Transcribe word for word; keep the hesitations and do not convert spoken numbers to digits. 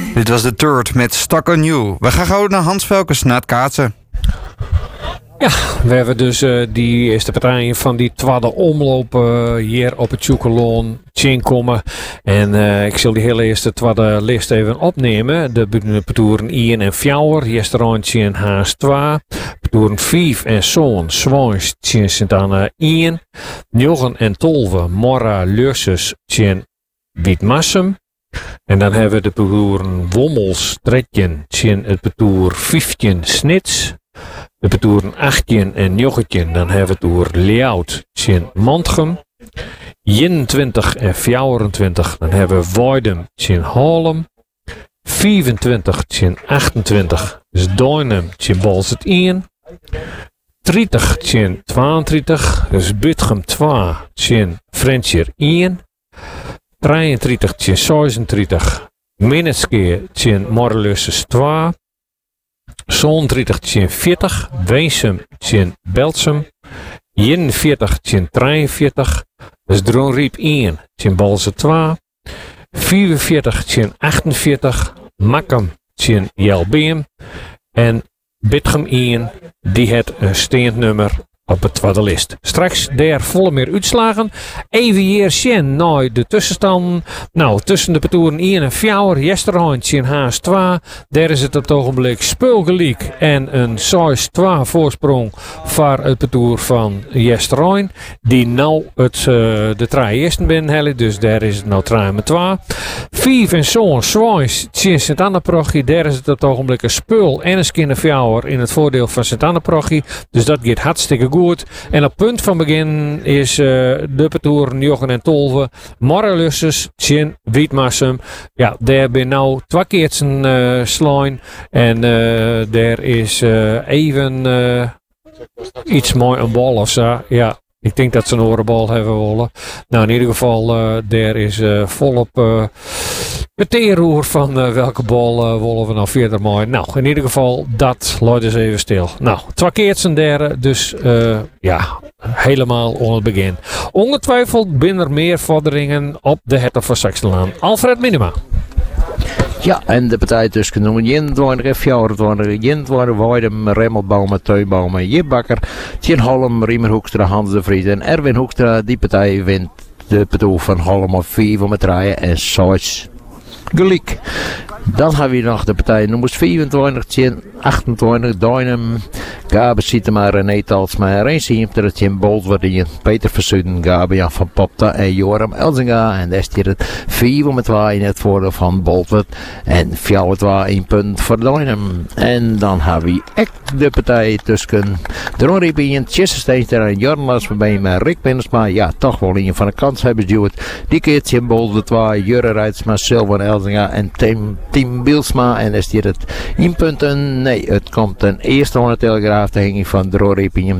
Dit was de Third met Stuck on You. We gaan gauw naar Hans Velkens naar het kaatsen. Ja, we hebben dus uh, die eerste partijen van die tweede omloop uh, hier op het Tjoekeloon komen. En uh, ik zal die hele eerste tweede list even opnemen. De betoeren één en vier, restaurantje en Haas twee. Betoeren vijf en zoon, Zwaans, tien Sint-Anna één. negen en twaalf, Morra, Lursus, tien Wietmassum. En dan hebben we de betoeren Wommels, tretjen, tien het betoer vijftien Snits. De betoeren achttien en negentien, dan hebben we het door Leout, tien Mantgem. eenentwintig en vierentwintig, dan hebben we Woidum, tien Haarlem. vierentwintig, tien achtentwintig, dus Duinem, tien Balzet één. dertig, tien tweeëntwintig, dus Butgem twee, tien Frenchier één. drieëndertig, tien zesendertig, Minnetskeer, tien Morrelusses twee. zevenendertig, tien veertig, Weensum, tien Belsum. eenenveertig, tien drieënveertig, dus Droonriep één, tien Balze twee. vierenveertig, tien achtenveertig, Makkum, tien Jelbeem. En Bitgem één, die het een steend nummer op het tweede list. Straks daar volle meer uitslagen. Even hier zien naar de tussenstanden. Nou, tussen de petoeren één en vier, Jesterhandje en Haas twee. Daar is het op het ogenblik speelgelijk en een zes twee voorsprong voor het petoer van Jesterhand. Die nou het, uh, de drie eersten binnen, dus daar is het nou drie met twee. vijf en zo'n Zwaans, tien Sint-Anna-prochie. Daar is het op het ogenblik een spul en een skinne vier in het voordeel van Sint-Anna-prochie. Dus dat gaat hartstikke goed. En op punt van begin is uh, de petoer negen en twaalf, Morrelusses, tien Wietmassum. Ja, daar ben nou twee keer zijn uh, slijn. En uh, daar is uh, even uh, iets mooi een bal of zo. Ja. Ik denk dat ze een orenbal hebben willen. Nou, in ieder geval, uh, daar is uh, volop uh, het teerroer van uh, welke bal uh, willen we nou verder mooi. Nou, in ieder geval, dat loopt dus even stil. Nou, twee keer zijn derde, dus uh, ja, helemaal onder het begin. Ongetwijfeld binnen er meer vorderingen op de Hertog van Saxelaan. Alfred Minima. Ja, en de partij tussen nummer eenentwintig en vierentwintig, eenentwintig Woidum, Remmelbouwme, Tuinbouwme, Jipbakker, Tien Holm, Riemer Hoekstra, Hans de Vries en Erwin Hoekstra. Die partij wint de petoe van Holm op vier met draaien en zes gelijk. Dan hebben we nog de partij nummer vierentwintig, tien achtentwintig, Duinem, Gabe Sietema, René Talsma, Rijn Siemter, Tim Boltwardien, Peter Versuiden, Gabian van Popta en Joram Elzinga. En daar is het vier met twee in het voordeel van Boltward en vier met twee één punt voor Duinem. En dan hebben we echt de partij tussen Droonriepien, Tjessensteenter en Jorn Lasverbeen met Rick Pinnersma. Ja, toch wel in van de kans hebben Stuart. Die keer Tim Boltward twee, Jurre Rijtsma, Silvan Elzinga en Tim, Tim Bielsma. En daar is het één punten. Nee, het komt ten eerste van de Telegraaf. De henging van Droonriepien.